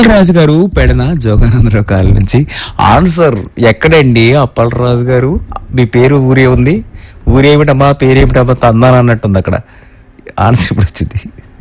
అప్పలరాజు గారు పెడన జోగానందరావు కాలనీ నుంచి. ఆన్సర్ ఎక్కడండి అప్పలరాజు గారు? మీ పేరు ఊరే ఉంది, ఊరేమిటమ్మా పేరేమిటమ్మా తందాన అన్నట్టుంది అక్కడ. ఆన్సర్ ఇప్పుడు వచ్చింది.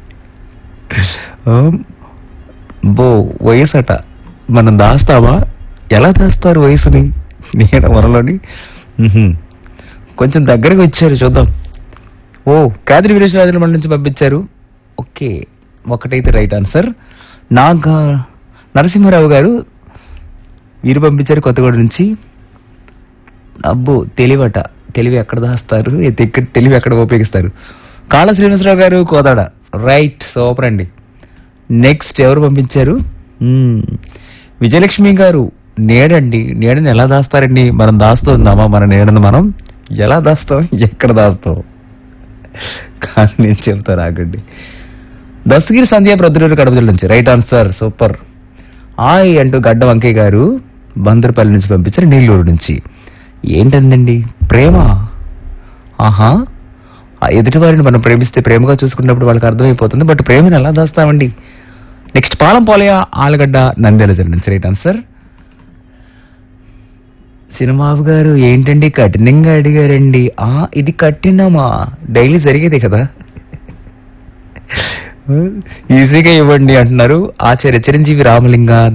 బో వయసు అట. మనం దాస్తావా? ఎలా దాస్తారు వయసుని? నేను వరలోని కొంచెం దగ్గరకు వచ్చారు, చూద్దాం. ఓ కాదిరి వీరేశ్వరాజుల మండలి నుంచి పంపించారు. ఓకే, ఒకటైతే రైట్ ఆన్సర్. నాగా నరసింహారావు గారు వీరు పంపించారు కొత్తగూడ నుంచి. అబ్బో తెలివట, తెలివి ఎక్కడ దాస్తారు, తెలివి ఎక్కడ ఉపయోగిస్తారు. కాళ శ్రీనివాసరావు గారు కోదాడ, రైట్, సూపర్ అండి. నెక్స్ట్ ఎవరు పంపించారు? విజయలక్ష్మి గారు నేడండి. నీడని ఎలా దాస్తారండి? మనం దాస్తుందామా మన నీడను? మనం ఎలా దాస్తాం, ఎక్కడ దాస్తాం? కానీ నేను చెప్తాను ఆగండి. దస్తగిరి సంధ్య ప్రొద్దుటూరు కడప జిల్లా నుంచి రైట్ ఆన్సర్, సూపర్. ఆయ్ అంటూ గడ్డ వంకయ్య గారు బందరపల్లి నుంచి పంపించారు, నెల్లూరు నుంచి. ఏంటందండి ప్రేమ? ఆహా, ఎదుటి వారిని మనం ప్రేమిస్తే ప్రేమగా చూసుకున్నప్పుడు వాళ్ళకి అర్థమైపోతుంది, బట్ ప్రేమను ఎలా దాస్తామండి? నెక్స్ట్ పాలం పోలయ ఆలగడ్డ నంద్యాల జిల్లా నుంచి రైట్ ఆన్సర్. సినిమాబు గారు ఏంటండి కఠినంగా అడిగారండి? ఇది కఠినమా? డైలీ జరిగేదే కదా, ఈజీగా ఇవ్వండి అంటున్నారు. ఆచార్య చిరంజీవి రామలింగ